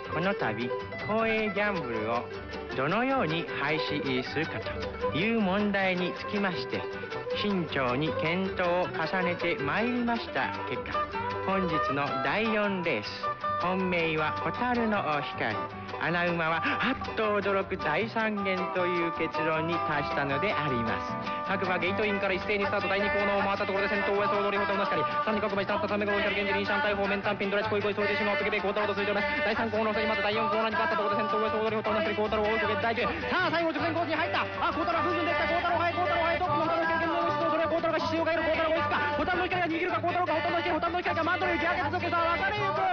この度公営ギャンブルをどのように廃止するかという問題につきまして慎重に検討を重ねてまいりました結果、本日の第4レース、本命は蛍の光、穴馬はあっと驚く大三元という結論に達したのであります。各馬ゲートインから一斉にスタート、第2コーナーを回ったところで先頭へ総通りホテルの光、三に各馬下った3目5キロ現時臨シャン大方面単品ドラチ恋恋それでしまうとけべ孝太郎と続いております。第3コーナーを過ぎまた第4コーナーに勝ったところで先頭へ総通りホテルの光、孝太郎を追いかけて第10位、さあ最後直線コースに入った、孝太郎ぐんぐんできた、孝太郎速い、孝太郎速い、トップの蛍の光現在の出場、それは孝太郎が獅子をかける、孝太郎が追いつくか、蛍の光が逃げるか、孝太郎か、蛍の光がマントルに行き上げて続けさあ分かれゆく。